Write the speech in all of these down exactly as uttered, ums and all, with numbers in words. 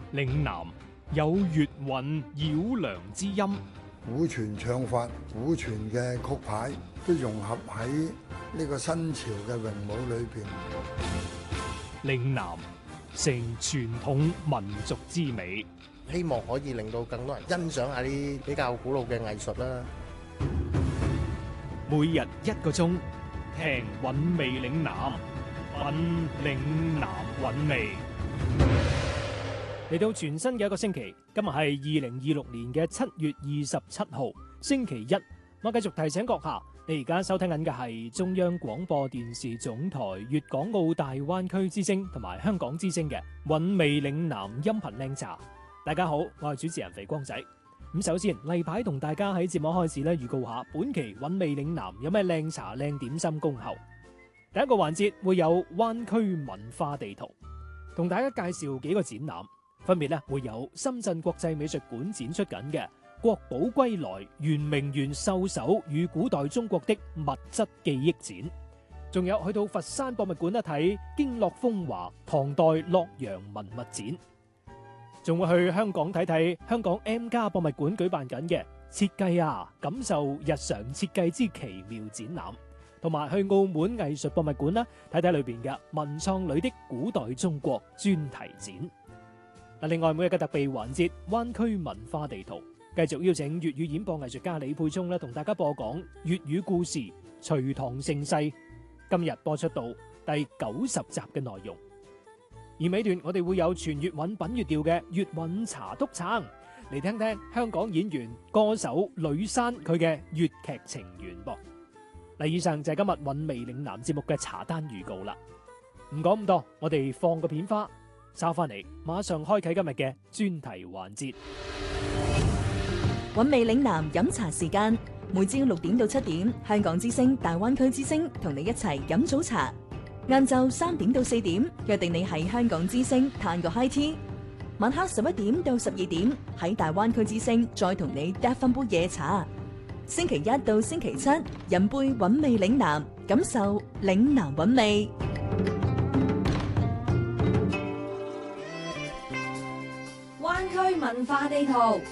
嶺南有粵韻繞梁之音， 古傳唱法、古傳嘅曲牌都融合喺呢個新潮嘅詠舞裏邊。 嶺南成傳統民族之美， 希望可以令到更多人欣賞下啲比較古老嘅藝術啦。 每日一個鐘，聽韻味嶺南，品嶺南韻味。嚟到全新嘅一個星期，今日係二零二六年嘅七月二十七號，星期一。我繼續提醒閣下，你而家收聽緊嘅係中央廣播電視總台粵港澳大灣區之聲同埋香港之聲嘅韻味嶺南音頻靚茶。大家好，我係主持人肥光仔。咁首先例牌同大家喺節目開始咧預告下，本期韻味嶺南有咩靚茶靚點心恭候。第一個環節會有灣區文化地圖，同大家介紹幾個展覽。分別咧會有深圳國際美術館展出緊嘅《國寶歸來：圓明園獸首與古代中國的物質記憶展》，仲有去到佛山博物館一睇經絡風華唐代洛陽文物展，仲會去香港睇睇香港 M+ 博物館舉辦緊嘅設計啊，感受日常設計之奇妙展覽，同埋去澳門藝術博物館啦睇睇裏邊嘅文創裏的古代中國專題展。另外每日嘅特備環節灣區文化地圖，繼續邀請粵語演播藝術家李佩聰咧，同大家播講粵語故事《隋唐盛世》，今日播出到第九十集嘅內容。而尾段我哋會有全粵韻品粵調嘅粵韻茶篤撐，嚟聽聽香港演員歌手呂珊佢嘅粵劇情緣噃。嗱，以上就係今日韻味嶺南節目嘅茶單預告啦。唔講咁多，我哋放個片花。收翻嚟，馬上開啟今日嘅專題環節。 韻味嶺南飲茶時間，每朝六點到七點，香港之聲、大灣區之聲同你一齊飲早茶。晏晝三點到四點，約定你喺香港之聲嘆個 high tea。晚黑十一點到十二點，喺大灣區之聲再同你嗒翻杯夜茶。星期一到星期七，飲杯韻味嶺南，感受嶺南韻味。 文化地圖，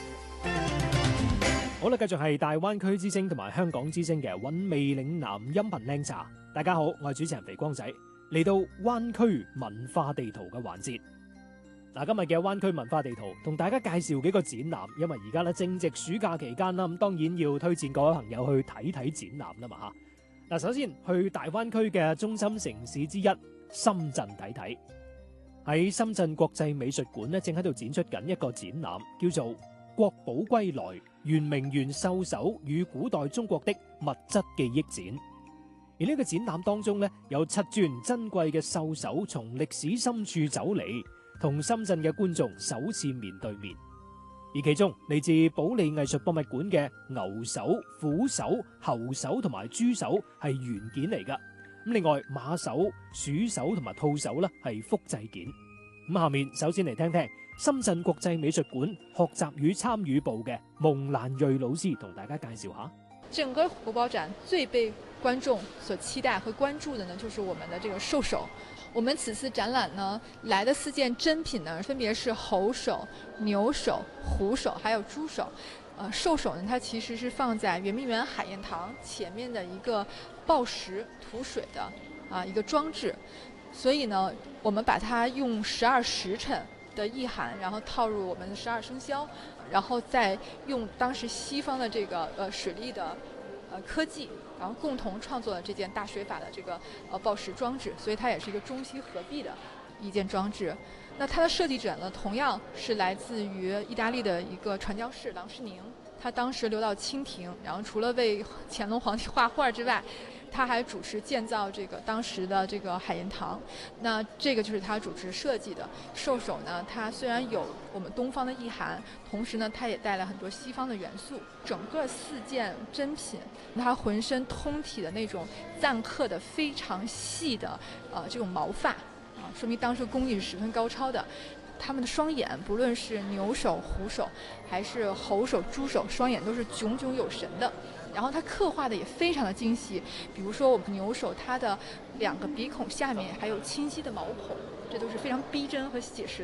好啦，繼續係大灣區之聲同埋香港之聲嘅韻味嶺南音頻靚茶。大家好，我係主持人肥光仔，嚟到灣區文化地圖嘅環節。嗱，今日嘅灣區文化地圖同大家介紹幾個展覽，因為而家咧正值暑假期間啦，咁當然要推薦各位朋友去睇睇展覽啦嘛吓。嗱，首先去大灣區嘅中心城市之一深圳睇睇。喺深圳國際美術館咧，正喺度展出緊一個展覽，叫做《國寶歸來：圓明園獸首與古代中國的物質記憶展》。而呢個展覽當中咧，有七尊珍貴嘅獸首從歷史深處走嚟，同深圳嘅觀眾首次面對面。而其中嚟自保利藝術博物館嘅牛首、虎首、猴首同埋豬首係原件嚟㗎。咁另外馬首、鼠首同埋兔首咧係複製件。咁下面首先嚟聽聽深圳國際美術館學習與參與部嘅蒙蘭瑞老師同大家介紹下。 整個國寶展最被觀眾所期待和關注的呢，就是我們的這個獸首。我們此次展覽呢，來的四件珍品呢，分別是猴首、牛首、虎首，還有豬首。呃，獸首呢，它其實是放在圓明園海晏堂前面的一個抱石吐水的啊一個裝置，所以呢，我們把它用十二時辰的意涵，然後套入我們的十二生肖，然後再用當時西方的這個呃水利的呃科技，然後共同創作了這件大水法的這個呃抱石裝置，所以它也是一個中西合璧的一件裝置。那它的設計者呢，同樣是來自於意大利的一個傳教士郎世寧。他當時流到清廷，然後除了為乾隆皇帝畫畫之外，他還主持建造這個當時的這個海晏堂。那這個就是他主持設計的獸首呢，它雖然有我們東方的意涵，同時呢，它也帶了很多西方的元素。整個四件珍品，它渾身通體的那種錾刻的非常細的呃這種毛髮。啊，說明當時工藝是十分高超的。他們的雙眼，不論是牛首、虎首，還是猴首、豬首，雙眼都是炯炯有神的。然後它刻畫的也非常的精細，比如說我們牛首，它的兩個鼻孔下面還有清晰的毛孔，這都是非常逼真和寫實